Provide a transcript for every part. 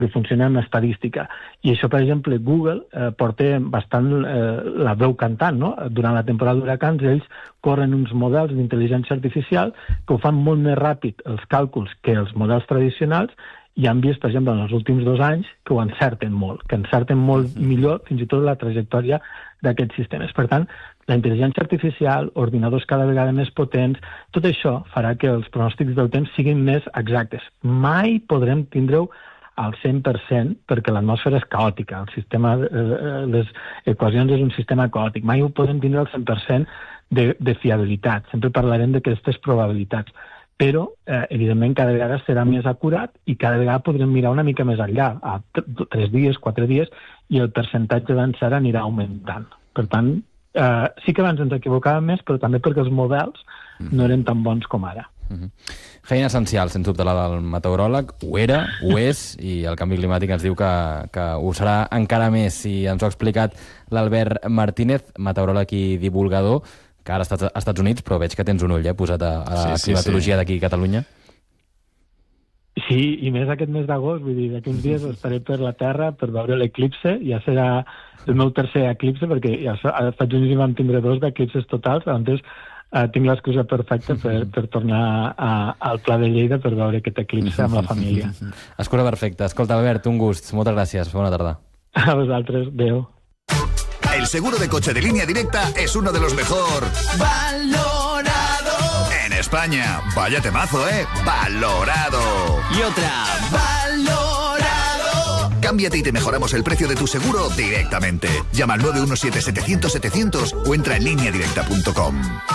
funciona amb estadística. I això, per exemple, Google porta bastant la veu cantant, no? Durant la temporada d'huracans, ells corren uns models d'intel·ligència artificial que ho fan molt més ràpid els càlculs que els models tradicionals, i han vist, per exemple, en els últims 2 anys que ho encerten molt, millor fins i tot la trajectòria d'aquests sistemes. Per tant, la intel·ligència artificial, ordinadors cada vegada més potents, tot això farà que els pronòstics del temps siguin més exactes. Mai podrem tindre-ho al 100% perquè l'atmosfera és caòtica. El sistema, les equacions és un sistema caòtic. Mai ho podem tindre al 100% de fiabilitat. Sempre parlarem d'aquestes probabilitats. Però, evidentment, cada vegada serà més acurat i cada vegada podrem mirar una mica més enllà, a 3 dies, 4 dies, i el percentatge d'encert anirà augmentant. Per tant, sí que abans ens equivocàvem més, però també perquè els models no eren tan bons com ara. Feina essencial, sens dubte, la del meteoròleg. Ho era, ho és, i el canvi climàtic ens diu que ho serà encara més. I ens ho ha explicat l'Albert Martínez, meteoròleg i divulgador, que ara està als Estats Units, però veig que tens un ull posat a la climatologia d'aquí a Catalunya. Sí, i més aquest mes d'agost, vull dir, d'aquí uns dies estaré per la Terra per veure l'eclipse, ja serà el meu tercer eclipse, perquè ja als Estats Units hi vam tindre 2 d'eclipses totals, llavors tinc l'excusa perfecta per tornar al Pla de Lleida per veure aquest eclipse amb la família. Excusa perfecta. Escolta, Albert, un gust. Moltes gràcies. Bona tarda. A vosaltres. Adéu. El seguro de coche de Línea Directa es uno de los mejor valorado en España. Vaya temazo, ¿eh? Valorado. Y otra. Valorado. Cámbiate y te mejoramos el precio de tu seguro directamente. Llama al 917-700-700 o entra en lineadirecta.com.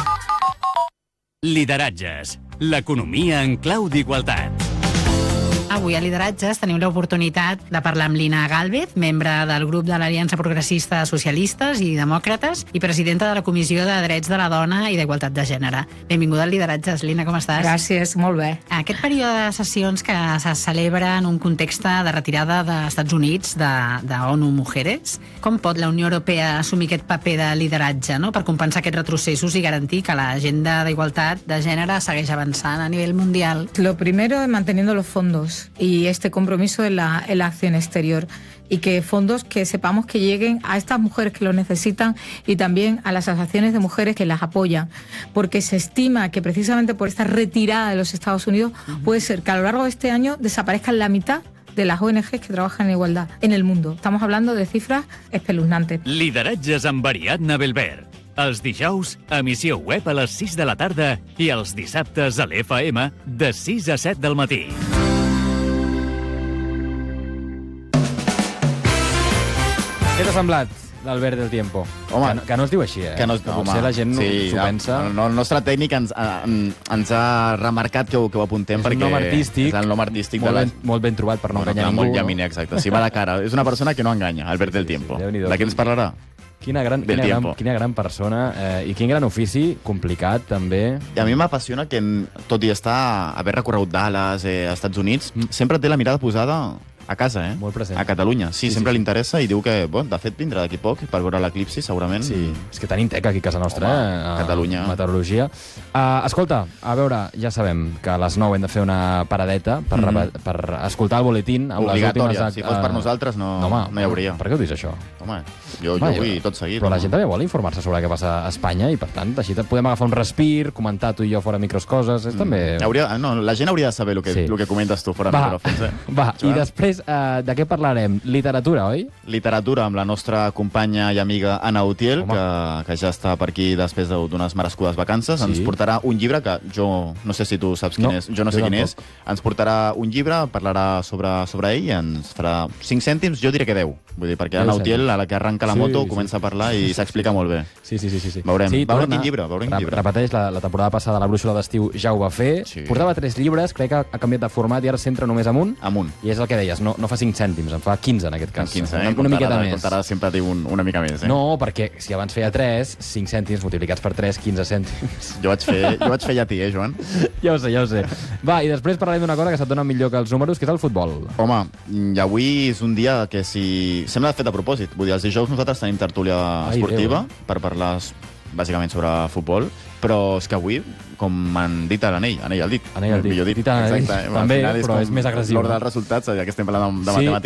Lideratges. L'economia en clau d'igualtat. Avui a Lideratges tenim l'oportunitat de parlar amb Lina Gálvez, membre del grup de l'Aliança Progressista Socialistes i Demòcrates i presidenta de la Comissió de Drets de la Dona i d'Igualtat de Gènere. Benvinguda a Lideratges. Lina, com estàs? Gràcies, molt bé. Aquest període de sessions que se celebra en un context de retirada dels Estats Units de ONU Mujeres, com pot la Unió Europea assumir aquest paper de lideratge, no?, per compensar aquests retrocessos i garantir que l'agenda d'igualtat de gènere segueix avançant a nivell mundial? Lo primero es manteniendo los fondos y este compromiso en la acción exterior, y que fondos que sepamos que lleguen a estas mujeres que lo necesitan y también a las asociaciones de mujeres que las apoyan, porque se estima que precisamente por esta retirada de los Estados Unidos puede ser que a lo largo de este año desaparezcan la mitad de las ONGs que trabajan en igualdad en el mundo. Estamos hablando de cifras espeluznantes. Lideratges amb Ariadna Belbert. Els dijous, emissió web a les 6 de la tarda i els dissabtes a l'FM de 6 a 7 del matí. Què t'ha semblat l'Albert del Tiempo? Home, que no es diu així, que no, potser la gent s'ho pensa. El nostre tècnic ens ha remarcat que ho apuntem perquè... És un nom artístic. És el nom artístic molt ben trobat per no enganyar ningú. Molt llaminer, exacte. Sí, va de cara. És una persona que no enganya, Albert del Tiempo. De què ens parlarà? Quina gran persona i quin gran ofici, complicat també. I a mi m'apassiona que, tot i haver recorregut Dallas, Estats Units, sempre té la mirada posada a casa, Molt present. A Catalunya. Sí, sempre li interessa i diu que, de fet, vindrà d'aquí poc per veure l'eclipsi, segurament. Sí, és que tenim tec aquí a casa nostra, a Catalunya. Meteorologia. Escolta, a veure, ja sabem que a les 9 hem de fer una paradeta per escoltar el boletín. Obligatòria. Si fos per nosaltres no hi hauria. Per què ho dius, això? Home, jo vull tot seguit. Però la gent també vol informar-se sobre què passa a Espanya i, per tant, així podem agafar un respir, comentar tu i jo fora micros coses. També... La gent hauria de saber el que comentes tu fora micròfons. Va, i després de què parlarem? Literatura, oi? Literatura, amb la nostra companya i amiga Anna Utiel, que ja està per aquí després d'unes merescudes vacances. Ens portarà un llibre que jo no sé si tu saps quin és, jo no sé quin és. Ens portarà un llibre, parlarà sobre ell i ens farà 5 cèntims, jo diré que 10. Vull dir, perquè Anna Utiel, a la que arranca la moto, comença a parlar i s'explica molt bé. Sí. Veurem quin llibre. Repeteix, la temporada passada la brúixola d'estiu ja ho va fer. Portava 3 llibres, crec que ha canviat de format i ara s'entra només amunt. I és el que deies, no fa 5 cèntims, en fa 15 en aquest cas. 15, una miqueta més. Comptarà sempre una mica més. No, perquè si abans feia 3, 5 cèntims multiplicats per 3, 15 cèntims. Jo vaig fer llatí, Joan? Ja ho sé. Va, i després parlarem d'una cosa que se't dona millor que els números, que és el futbol. Home, i avui és un dia que sembla fet a propòsit. Vull dir, els dijous nosaltres tenim tertúlia esportiva per parlar bàsicament sobre futbol, però és que avui com m'han dit a l'anell al dit. Anell al dit. Millor dit. Dit a l'anell, exacte. també, però és més agressiu. L'ordre dels resultats, ja que estem parlant de matemàtiques.